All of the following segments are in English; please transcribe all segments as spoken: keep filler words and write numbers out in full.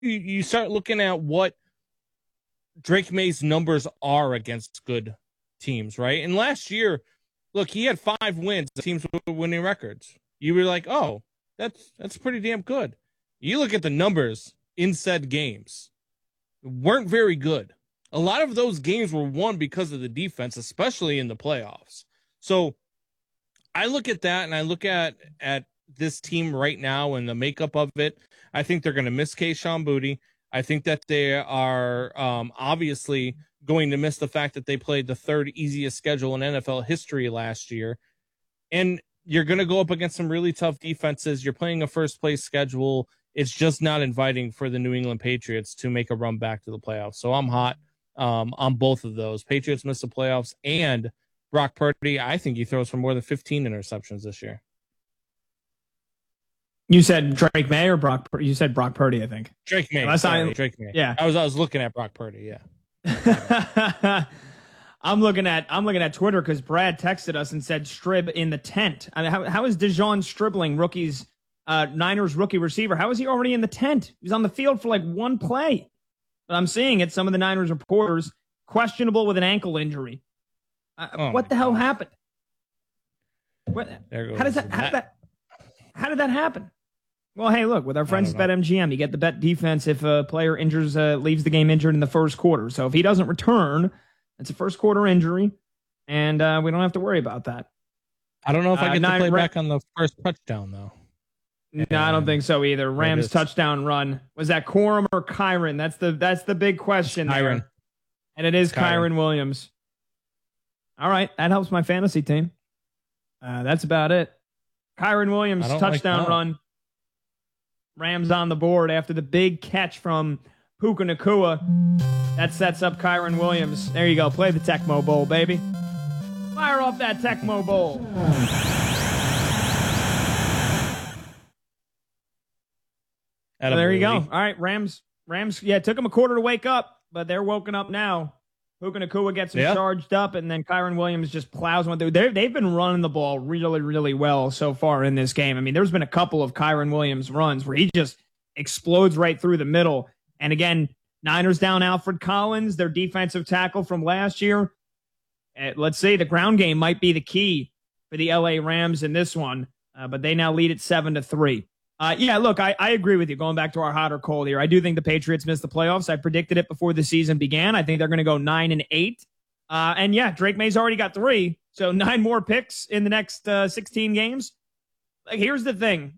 you, you start looking at what Drake May's numbers are against good teams, right? And last year, look, he had five wins, teams with winning records. You were like, oh, that's that's pretty damn good. You look at the numbers in said games, weren't very good. A lot of those games were won because of the defense, especially in the playoffs. So I look at that and I look at at this team right now and the makeup of it. I think they're going to miss Kayshon Boutte. I think that they are um, obviously going to miss the fact that they played the third easiest schedule in N F L history last year. And you're going to go up against some really tough defenses. You're playing a first-place schedule. It's just not inviting for the New England Patriots to make a run back to the playoffs. So I'm hot um, on both of those. Patriots miss the playoffs, and Brock Purdy, I think he throws for more than fifteen interceptions this year. You said Drake May or Brock? You said Brock Purdy, I think. Drake May. Unless sorry, I, Drake May. Yeah, I was I was looking at Brock Purdy. Yeah. I'm looking at I'm looking at Twitter because Brad texted us and said Strib in the tent. I mean, how how is Dejon Stribling, rookies uh, Niners rookie receiver? How is he already in the tent? He's on the field for like one play. But I'm seeing it. Some of the Niners reporters questionable with an ankle injury. Uh, oh what the hell gosh. happened? What? There goes how does that? How did that? How did that happen? Well, hey, look, with our friends at BetMGM, you get the bet defense if a player injures, uh, leaves the game injured in the first quarter. So if he doesn't return, it's a first quarter injury, and uh, we don't have to worry about that. I don't know if I Uh, get to nine, play Ra- back on the first touchdown, though. No, I don't think so either. Rams is. touchdown run. Was that Corum or Kyron? That's the that's the big question there. Kyron. And it is Kyron. Kyron Williams. All right, that helps my fantasy team. Uh, that's about it. Kyron Williams, I don't touchdown like that. run. Rams on the board after the big catch from Puka Nacua. That sets up Kyron Williams. There you go. Play the Tecmo Bowl, baby. Fire off that Tecmo Bowl. So there you go. All right, Rams. Rams, yeah, it took them a quarter to wake up, but they're woken up now. Puka Nacua gets them Yeah. charged up, and then Kyron Williams just plows one through. They're, they've been running the ball really, really well so far in this game. I mean, there's been a couple of Kyron Williams runs where he just explodes right through the middle. And again, Niners down Alfred Collins, their defensive tackle from last year. Uh, let's say the ground game might be the key for the L A Rams in this one, uh, but they now lead at seven to three. Uh, yeah, look, I, I agree with you. Going back to our hot or cold here, I do think the Patriots missed the playoffs. I predicted it before the season began. I think they're going to go nine and eight. Uh, and yeah, Drake May's already got three, so nine more picks in the next uh, sixteen games. Like, here's the thing: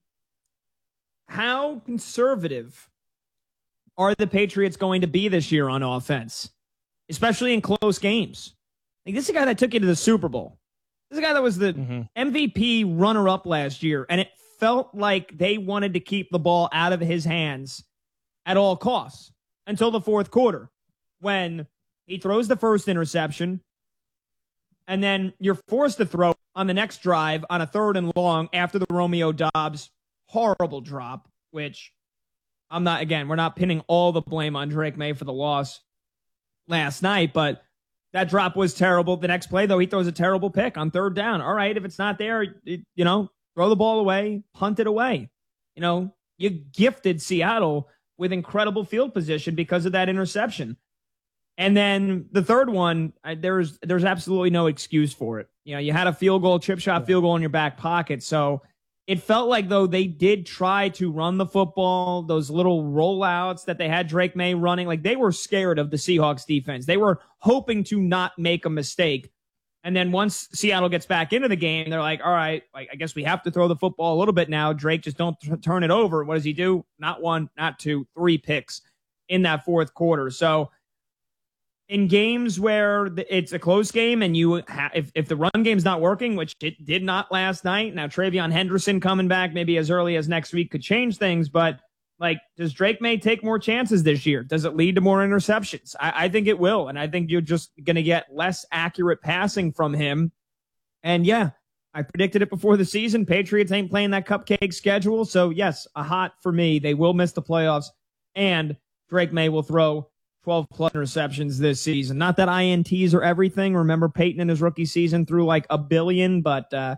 how conservative are the Patriots going to be this year on offense, especially in close games? Like, this is a guy that took you to the Super Bowl. This is a guy that was the Mm-hmm. M V P runner-up last year, and it felt like they wanted to keep the ball out of his hands at all costs until the fourth quarter, when he throws the first interception, and then you're forced to throw on the next drive on a third and long after the Romeo Doubs horrible drop, which I'm not, again, we're not pinning all the blame on Drake May for the loss last night, but that drop was terrible. The next play, though, he throws a terrible pick on third down. All right, if it's not there, it, you know, throw the ball away, punt it away. You know, you gifted Seattle with incredible field position because of that interception. And then the third one, I, there's there's absolutely no excuse for it. You know, you had a field goal, chip shot field goal in your back pocket. So it felt like, though, they did try to run the football, those little rollouts that they had Drake May running. Like, they were scared of the Seahawks defense. They were hoping to not make a mistake. And then once Seattle gets back into the game, they're like, all right, like, I guess we have to throw the football a little bit now. Drake, just don't t- turn it over. What does he do? Not one, not two, three picks in that fourth quarter. So in games where it's a close game and you ha- if, if the run game's not working, which it did not last night, now Travion Henderson coming back maybe as early as next week could change things, but like, does Drake May take more chances this year? Does it lead to more interceptions? I, I think it will, and I think you're just going to get less accurate passing from him. And yeah, I predicted it before the season. Patriots ain't playing that cupcake schedule, so yes, a hot for me. They will miss the playoffs, and Drake May will throw twelve plus interceptions this season. Not that I N Ts are everything. Remember, Peyton in his rookie season threw like a billion, but uh,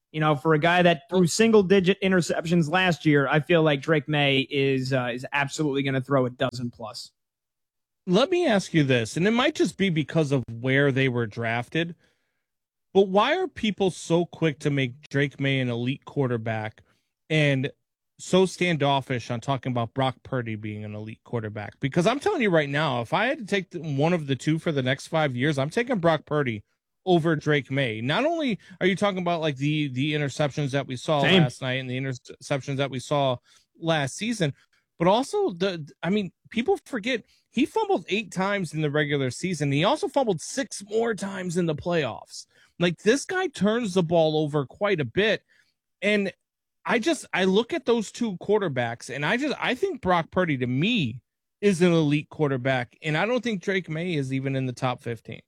You know, for a guy that threw single digit interceptions last year, I feel like Drake May is uh, is absolutely going to throw a dozen plus. Let me ask you this, and it might just be because of where they were drafted, but why are people so quick to make Drake May an elite quarterback and so standoffish on talking about Brock Purdy being an elite quarterback? Because I'm telling you right now, if I had to take one of the two for the next five years, I'm taking Brock Purdy over Drake May. Not only are you talking about like the the interceptions that we saw Same. last night and the interceptions that we saw last season, but also the I mean, people forget he fumbled eight times in the regular season. He also fumbled six more times in the playoffs. Like, this guy turns the ball over quite a bit. And I just I look at those two quarterbacks and I just I think Brock Purdy to me is an elite quarterback, and I don't think Drake May is even in the top fifteen.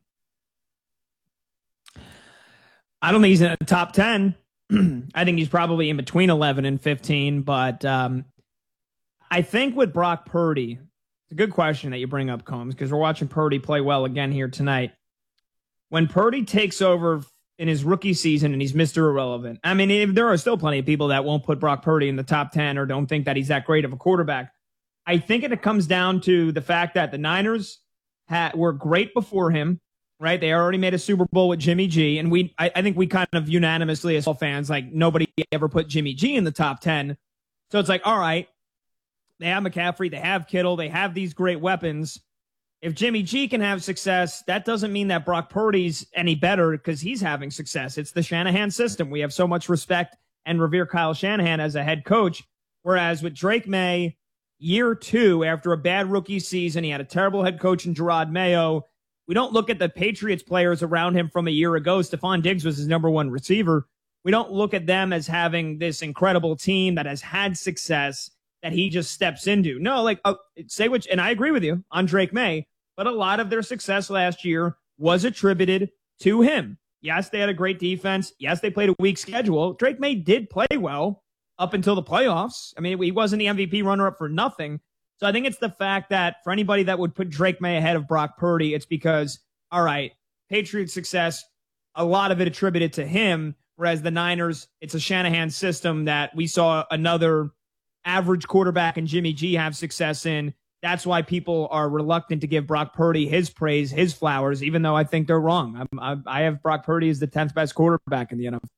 I don't think he's in the top ten. I think he's probably in between eleven and fifteen. But um, I think with Brock Purdy, it's a good question that you bring up, Combs, because we're watching Purdy play well again here tonight. When Purdy takes over in his rookie season and he's Mister Irrelevant, I mean, there are still plenty of people that won't put Brock Purdy in the top ten or don't think that he's that great of a quarterback. I think it comes down to the fact that the Niners had, were great before him. Right, they already made a Super Bowl with Jimmy G, and we, I, I think we kind of unanimously as all fans, like nobody ever put Jimmy G in the top ten. So it's like, all right, they have McCaffrey, they have Kittle, they have these great weapons. If Jimmy G can have success, that doesn't mean that Brock Purdy's any better because he's having success. It's the Shanahan system. We have so much respect and revere Kyle Shanahan as a head coach. Whereas with Drake May, year two after a bad rookie season, he had a terrible head coach in Gerard Mayo. We don't look at the Patriots players around him from a year ago. Stephon Diggs was his number one receiver. We don't look at them as having this incredible team that has had success that he just steps into. No, like, uh, say which, and I agree with you on Drake May, but a lot of their success last year was attributed to him. Yes, they had a great defense. Yes, they played a weak schedule. Drake May did play well up until the playoffs. I mean, he wasn't the M V P runner-up for nothing. So I think it's the fact that for anybody that would put Drake May ahead of Brock Purdy, it's because, all right, Patriots success, a lot of it attributed to him, whereas the Niners, it's a Shanahan system that we saw another average quarterback in Jimmy G have success in. That's why people are reluctant to give Brock Purdy his praise, his flowers, even though I think they're wrong. I'm, I, I have Brock Purdy as the tenth best quarterback in the N F L.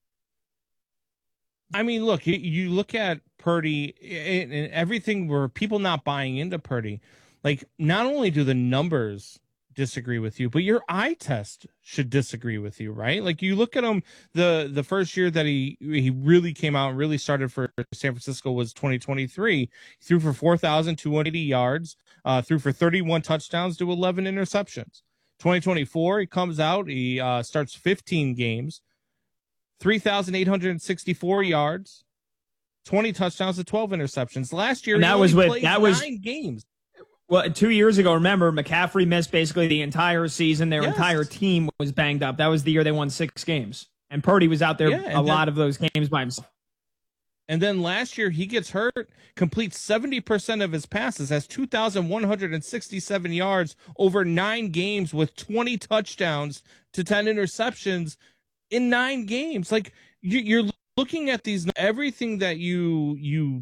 I mean, look, you, you look at Purdy and, and everything where people not buying into Purdy. Like, not only do the numbers disagree with you, but your eye test should disagree with you, right? Like, you look at him, the the first year that he he really came out and really started for San Francisco was twenty twenty-three. He threw for four thousand two hundred eighty yards, uh, threw for thirty-one touchdowns to eleven interceptions. twenty twenty-four, he comes out, he uh, starts fifteen games, three thousand eight hundred sixty-four yards, twenty touchdowns to twelve interceptions. Last year, and that he was only with played that nine was games. Well, two years ago, remember, McCaffrey missed basically the entire season. Their Yes. entire team was banged up. That was the year they won six games. And Purdy was out there Yeah, a and lot then- of those games by himself. And then last year, he gets hurt, completes seventy percent of his passes, has two thousand one hundred sixty-seven yards over nine games with twenty touchdowns to ten interceptions in nine games. Like, you, you're looking at these, everything that you you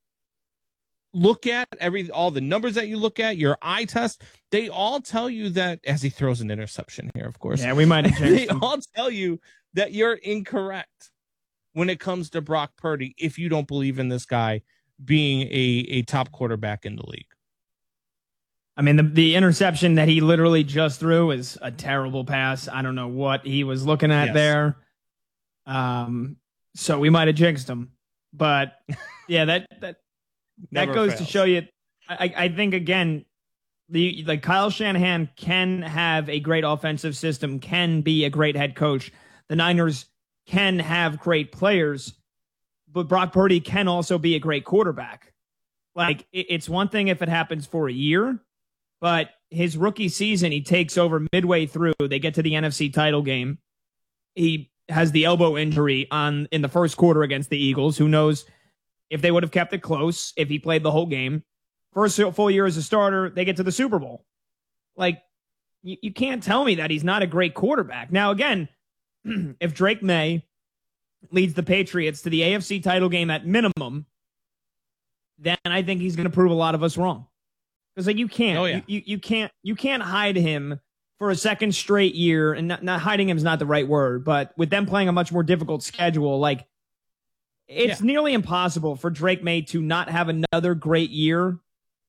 look at, every all the numbers that you look at, your eye test, they all tell you that, as he throws an interception here, of course. Yeah, we might have They changed him. all tell you that you're incorrect when it comes to Brock Purdy if you don't believe in this guy being a, a top quarterback in the league. I mean, the, the interception that he literally just threw is a terrible pass. I don't know what he was looking at Yes. there. Um, so we might have jinxed him. But, yeah, that that Never that goes fails. to show you. I, I think again, the like Kyle Shanahan can have a great offensive system, can be a great head coach. The Niners can have great players, but Brock Purdy can also be a great quarterback. Like, it, it's one thing if it happens for a year, but his rookie season, he takes over midway through. They get to the N F C title game. He has the elbow injury on in the first quarter against the Eagles. Who knows if they would have kept it close if he played the whole game. First full year as a starter, they get to the Super Bowl. Like, you, you can't tell me that he's not a great quarterback. Now, again, if Drake May leads the Patriots to the A F C title game at minimum, then I think he's going to prove a lot of us wrong. Because like you can't, oh, yeah. you, you you can't, you can't hide him for a second straight year, and not, not hiding him is not the right word, but with them playing a much more difficult schedule, like it's yeah. nearly impossible for Drake Maye to not have another great year,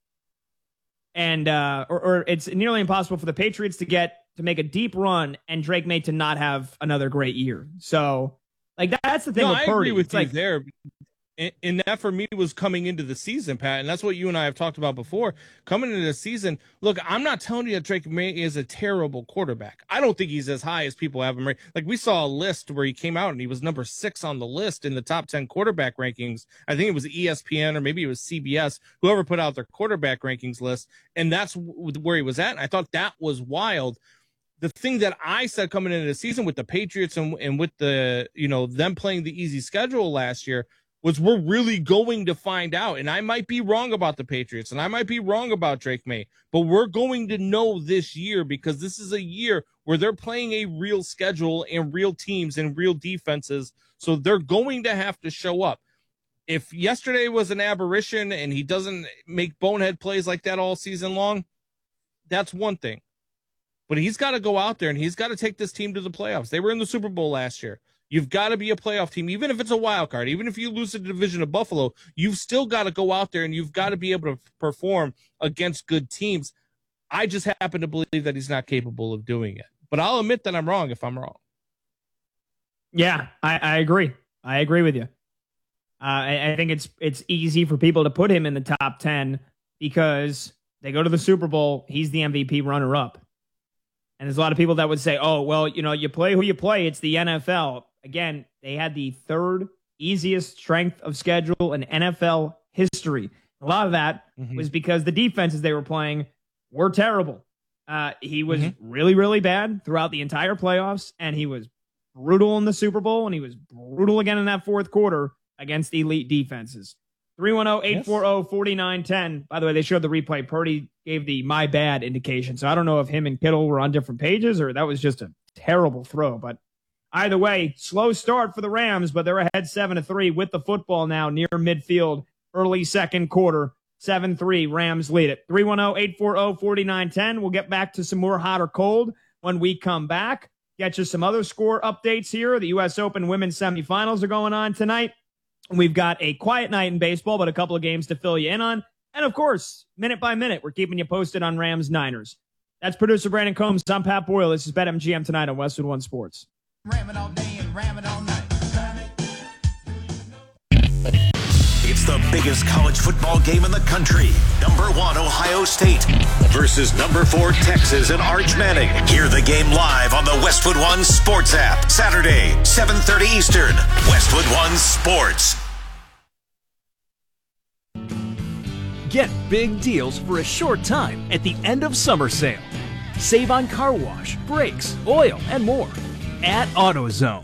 and uh, or, or it's nearly impossible for the Patriots to get to make a deep run and Drake Maye to not have another great year. So, like that, that's the thing. No, with I Purdy. agree with it's you like, there. And that for me was coming into the season, Pat, and that's what you and I have talked about before. Coming into the season, look, I'm not telling you that Drake Maye is a terrible quarterback. I don't think he's as high as people have him. Like we saw a list where he came out and he was number six on the list in the top ten quarterback rankings. I think it was E S P N or maybe it was C B S, whoever put out their quarterback rankings list, and that's where he was at. And I thought that was wild. The thing that I said coming into the season with the Patriots and, and with the, you know, them playing the easy schedule last year was we're really going to find out. And I might be wrong about the Patriots and I might be wrong about Drake Maye, but we're going to know this year because this is a year where they're playing a real schedule and real teams and real defenses. So they're going to have to show up. If yesterday was an aberration and he doesn't make bonehead plays like that all season long, that's one thing. But he's got to go out there and he's got to take this team to the playoffs. They were in the Super Bowl last year. You've got to be a playoff team, even if it's a wild card, even if you lose the division of Buffalo, you've still got to go out there and you've got to be able to perform against good teams. I just happen to believe that he's not capable of doing it. But I'll admit that I'm wrong if I'm wrong. Yeah, I, I agree. I agree with you. Uh, I, I think it's it's easy for people to put him in the top ten because they go to the Super Bowl. He's the M V P runner-up. And there's a lot of people that would say, oh, well, you know, you play who you play. It's the N F L. Again, they had the third easiest strength of schedule in N F L history. A lot of that mm-hmm. was because the defenses they were playing were terrible. Uh, he was mm-hmm. really, really bad throughout the entire playoffs, and he was brutal in the Super Bowl, and he was brutal again in that fourth quarter against elite defenses. three one zero, eight four zero, four nine one zero. By the way, they showed the replay. Purdy gave the my bad indication, so I don't know if him and Kittle were on different pages or that was just a terrible throw, but either way, slow start for the Rams, but they're ahead seven to three with the football now near midfield, early second quarter. seven three, Rams lead it. three one zero, eight four zero, four nine one zero. We'll get back to some more hot or cold when we come back. Get you some other score updates here. The U S Open women's semifinals are going on tonight. We've got a quiet night in baseball, but a couple of games to fill you in on. And, of course, minute by minute, we're keeping you posted on Rams-Niners. That's producer Brandon Combs. I'm Pat Boyle. This is BetMGM tonight on Westwood One Sports. Ram it all day and ram it all night. It's the biggest college football game in the country. Number one, Ohio State versus number four, Texas and Arch Manning. Hear the game live on the Westwood One Sports app. Saturday, seven thirty Eastern. Westwood One Sports. Get big deals for a short time at the end of summer sale. Save on car wash, brakes, oil, and more at AutoZone.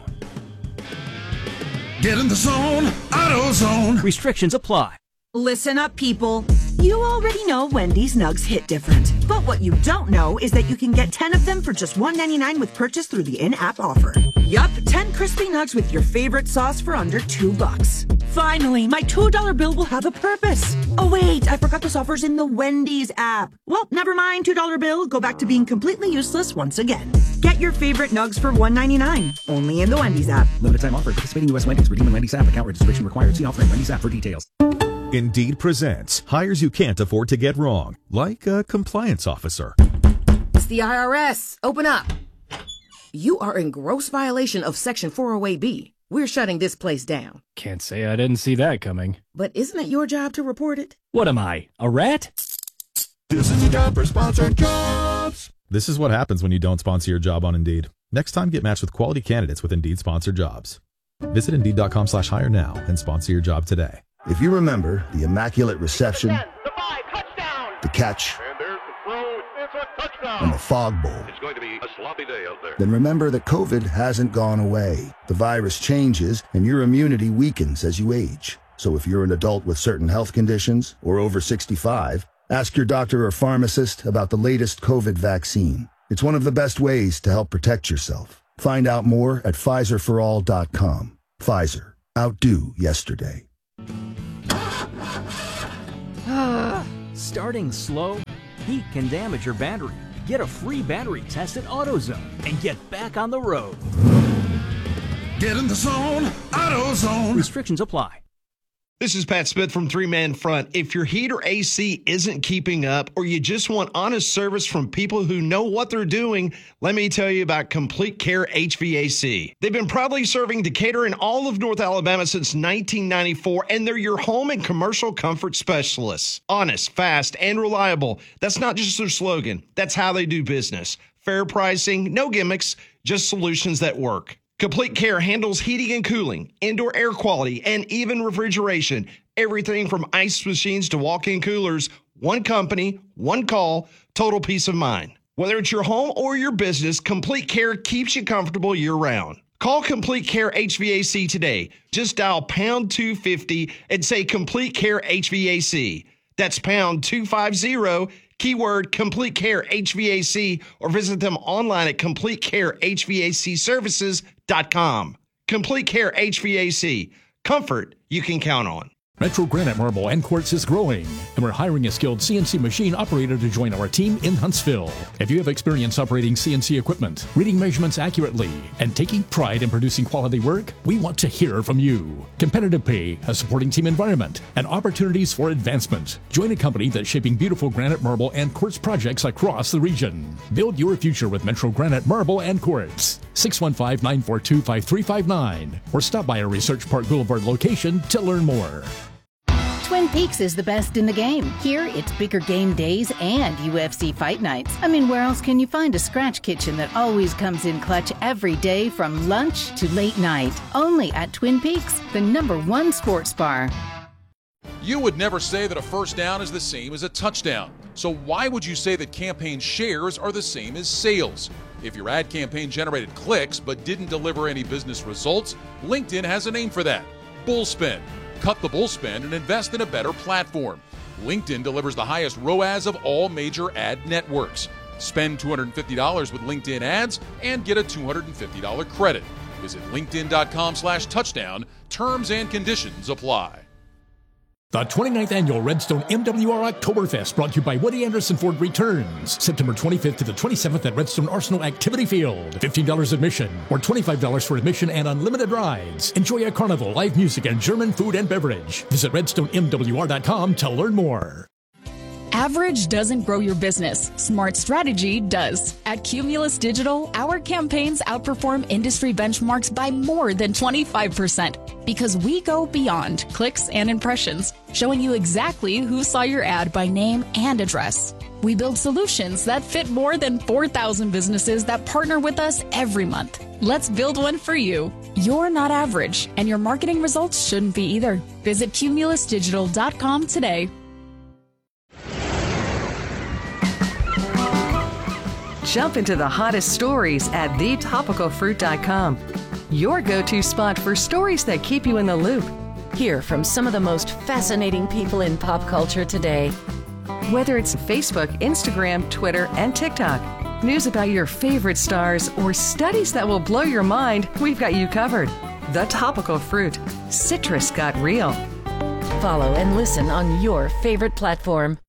Get in the zone, AutoZone. Restrictions apply. Listen up, people. You already know Wendy's Nugs hit different. But what you don't know is that you can get ten of them for just one ninety-nine with purchase through the in-app offer. Yup, ten crispy nugs with your favorite sauce for under two bucks. Finally, my two dollar bill will have a purpose. Oh wait, I forgot this offer's in the Wendy's app. Well, never mind, two dollar bill. Go back to being completely useless once again. Get your favorite nugs for one ninety-nine. Only in the Wendy's app. Limited time offer. Participating U S Wendy's. Redeem in Wendy's app. Account registration required. See offer in Wendy's app for details. Indeed presents hires you can't afford to get wrong, like a compliance officer. It's the I R S. Open up. You are in gross violation of Section four oh eight B. We're shutting this place down. Can't say I didn't see that coming. But isn't it your job to report it? What am I, a rat? This is a job for sponsored jobs. This is what happens when you don't sponsor your job on Indeed. Next time, get matched with quality candidates with Indeed sponsored jobs. Visit Indeed.com slash hire now and sponsor your job today. If you remember the immaculate reception, the, five, the catch, and, there's the throw. It's a touchdown. and the fog bowl, it's going to be a sloppy day out there. Then remember that COVID hasn't gone away. The virus changes and your immunity weakens as you age. So if you're an adult with certain health conditions or over sixty-five, ask your doctor or pharmacist about the latest COVID vaccine. It's one of the best ways to help protect yourself. Find out more at Pfizer for all dot com. Pfizer. Outdo yesterday. Starting slow? Heat can damage your battery. Get a free battery test at AutoZone and get back on the road. Get in the zone, AutoZone. Restrictions apply. This is Pat Smith from Three Man Front. If your heat or A C isn't keeping up, or you just want honest service from people who know what they're doing, let me tell you about Complete Care H V A C. They've been proudly serving Decatur and all of North Alabama since nineteen ninety-four, and they're your home and commercial comfort specialists. Honest, fast, and reliable. That's not just their slogan. That's how they do business. Fair pricing, no gimmicks, just solutions that work. Complete Care handles heating and cooling, indoor air quality, and even refrigeration. Everything from ice machines to walk-in coolers. One company, one call, total peace of mind. Whether it's your home or your business, Complete Care keeps you comfortable year-round. Call Complete Care H V A C today. Just dial pound two fifty and say Complete Care H V A C. That's pound two fifty, keyword Complete Care H V A C, or visit them online at complete care h v a c services dot com. Complete Care H V A C. Comfort you can count on. Metro Granite Marble and Quartz is growing, and we're hiring a skilled C N C machine operator to join our team in Huntsville. If you have experience operating C N C equipment, reading measurements accurately, and taking pride in producing quality work, we want to hear from you. Competitive pay, a supporting team environment, and opportunities for advancement. Join a company that's shaping beautiful granite, marble, and quartz projects across the region. Build your future with Metro Granite Marble and Quartz. six one five, nine four two, five three five nine, or stop by our Research Park Boulevard location to learn more. Twin Peaks is the best in the game. Here, it's bigger game days and U F C fight nights. I mean, where else can you find a scratch kitchen that always comes in clutch every day from lunch to late night? Only at Twin Peaks, the number one sports bar. You would never say that a first down is the same as a touchdown. So why would you say that campaign shares are the same as sales? If your ad campaign generated clicks but didn't deliver any business results, LinkedIn has a name for that: Bullspin. Cut the bull spend and invest in a better platform. LinkedIn delivers the highest R O A S of all major ad networks. Spend two hundred fifty dollars with LinkedIn ads and get a two hundred fifty dollars credit. Visit linkedin.com slash touchdown. Terms and conditions apply. The twenty-ninth Annual Redstone M W R Oktoberfest, brought to you by Woody Anderson Ford, returns September twenty-fifth to the twenty-seventh at Redstone Arsenal Activity Field. fifteen dollars admission or twenty-five dollars for admission and unlimited rides. Enjoy a carnival, live music, and German food and beverage. Visit redstone m w r dot com to learn more. Average doesn't grow your business. Smart strategy does. At Cumulus Digital, our campaigns outperform industry benchmarks by more than twenty-five percent because we go beyond clicks and impressions, showing you exactly who saw your ad by name and address. We build solutions that fit more than four thousand businesses that partner with us every month. Let's build one for you. You're not average, and your marketing results shouldn't be either. Visit cumulus digital dot com today. Jump into the hottest stories at the topical fruit dot com. Your go-to spot for stories that keep you in the loop. Hear from some of the most fascinating people in pop culture today. Whether it's Facebook, Instagram, Twitter, and TikTok, news about your favorite stars, or studies that will blow your mind, we've got you covered. The Topical Fruit. Citrus got real. Follow and listen on your favorite platform.